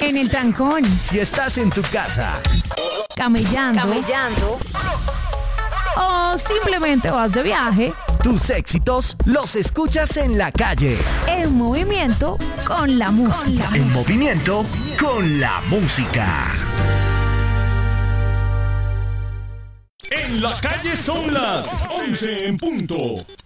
En el trancón. Si estás en tu casa. Camellando. O simplemente vas de viaje. Tus éxitos los escuchas en la calle. En movimiento con la música. En movimiento con la música. En la calle son las 11 en punto.